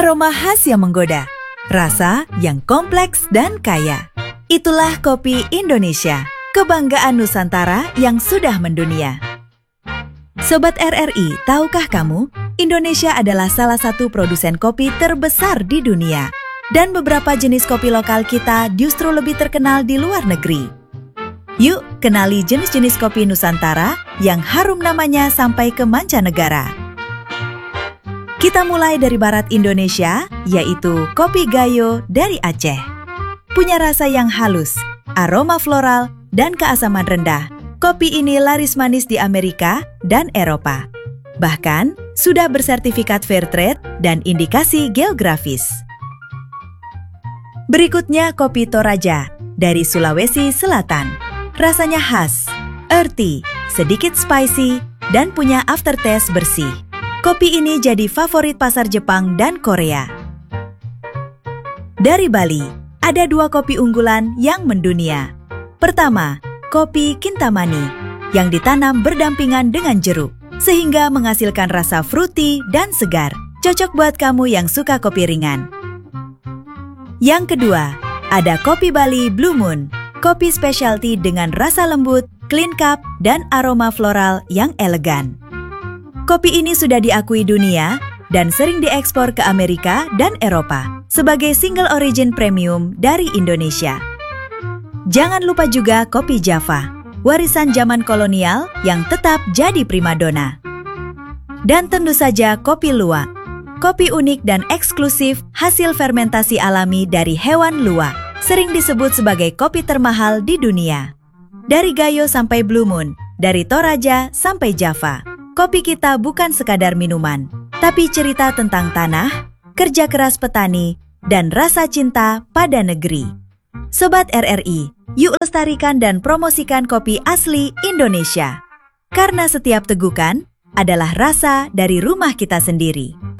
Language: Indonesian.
aroma khas yang menggoda, rasa yang kompleks dan kaya. Itulah kopi Indonesia, kebanggaan Nusantara yang sudah mendunia. Sobat RRI, tahukah kamu, Indonesia adalah salah satu produsen kopi terbesar di dunia. Dan beberapa jenis kopi lokal kita justru lebih terkenal di luar negeri. Yuk, kenali jenis-jenis kopi Nusantara yang harum namanya sampai ke mancanegara. Kita mulai dari barat Indonesia, yaitu kopi Gayo dari Aceh. Punya rasa yang halus, aroma floral, dan keasaman rendah. Kopi ini laris manis di Amerika dan Eropa. Bahkan, sudah bersertifikat fair trade dan indikasi geografis. Berikutnya kopi Toraja dari Sulawesi Selatan. Rasanya khas, earthy, sedikit spicy, dan punya aftertaste bersih. Kopi ini jadi favorit pasar Jepang dan Korea. Dari Bali, ada dua kopi unggulan yang mendunia. Pertama, kopi Kintamani, yang ditanam berdampingan dengan jeruk, sehingga menghasilkan rasa fruity dan segar. Cocok buat kamu yang suka kopi ringan. Yang kedua, ada kopi Bali Blue Moon, kopi specialty dengan rasa lembut, clean cup, dan aroma floral yang elegan. Kopi ini sudah diakui dunia dan sering diekspor ke Amerika dan Eropa sebagai single origin premium dari Indonesia. Jangan lupa juga kopi Java, warisan zaman kolonial yang tetap jadi primadona. Dan tentu saja kopi luwak, kopi unik dan eksklusif hasil fermentasi alami dari hewan luwak, sering disebut sebagai kopi termahal di dunia. Dari Gayo sampai Blue Moon, dari Toraja sampai Java, kopi kita bukan sekadar minuman, tapi cerita tentang tanah, kerja keras petani, dan rasa cinta pada negeri. Sobat RRI, yuk lestarikan dan promosikan kopi asli Indonesia. Karena setiap tegukan adalah rasa dari rumah kita sendiri.